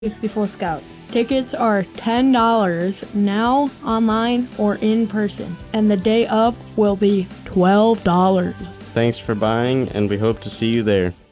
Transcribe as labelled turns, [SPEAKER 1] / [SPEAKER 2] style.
[SPEAKER 1] 64 Scout. Tickets are $10 now, online, or in person, and the day of will be $12.
[SPEAKER 2] Thanks for buying, and we hope to see you there.